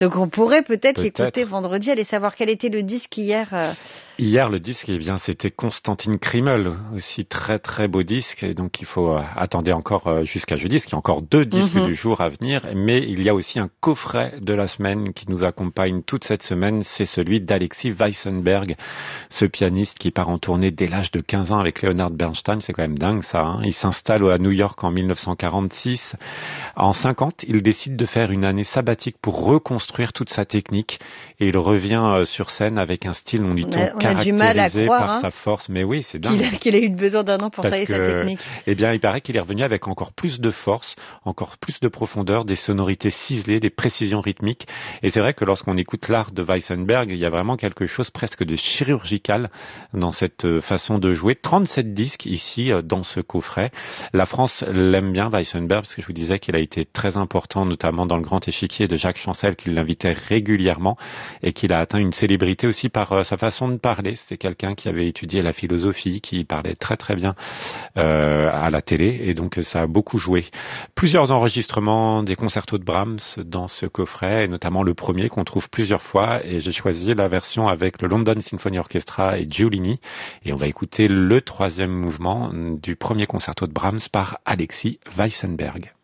Donc on pourrait peut-être l'écouter vendredi, aller savoir quel était le disque hier. Hier, le disque, eh bien, c'était Constantine Krimmel, aussi très très beau disque, et donc il faut attendre encore jusqu'à jeudi, parce qu'il y a encore 2 disques du jour à venir, mais il y a aussi un coffret de la semaine qui nous accompagne toute cette semaine, c'est celui d'Alexis Weissenberg, ce pianiste qui part en tournée dès l'âge de 15 ans avec Leonard Bernstein, c'est quand même dingue ça, hein. Il s'installe à New York en 1946, en 50, il décide de faire une année sabbatique pour reconstruire toute sa technique et il revient sur scène avec un style, on dit caractérisé par sa force. Mais oui, c'est dingue. Qu'il a eu besoin d'un an pour travailler sa technique. Eh bien, il paraît qu'il est revenu avec encore plus de force, encore plus de profondeur, des sonorités ciselées, des précisions rythmiques. Et c'est vrai que lorsqu'on écoute l'art de Weissenberg, il y a vraiment quelque chose presque de chirurgical dans cette façon de jouer. 37 disques ici dans ce coffret. La France l'aime bien, Weissenberg, parce que je vous disais qu'il a été très important, notamment dans le grand échiquier de Jacques Chancel, qui l'invitait régulièrement et qu'il a atteint une célébrité aussi par sa façon de parler. C'était quelqu'un qui avait étudié la philosophie, qui parlait très très bien à la télé et donc ça a beaucoup joué. Plusieurs enregistrements des concertos de Brahms dans ce coffret, et notamment le premier qu'on trouve plusieurs fois, et j'ai choisi la version avec le London Symphony Orchestra et Giulini, et on va écouter le 3e mouvement du premier concerto de Brahms par Alexis Weissenberg.